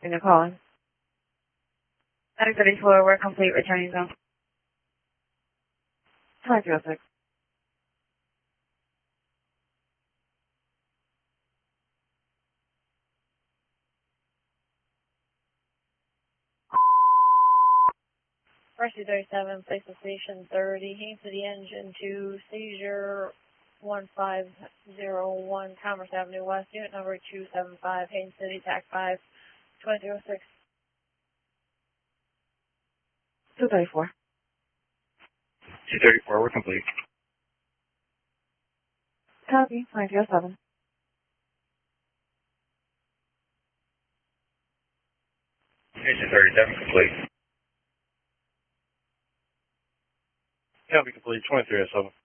Thank you for calling. 934, we're complete, returning zone. 506. Rescue 37, place to station 30, Haynes City engine to seizure 1501 Commerce Avenue West, unit number 275, Haynes City, TAC 5, 2006. 234. 234, we're complete. Copy, 907. Station 37, complete. Copy complete, 2307.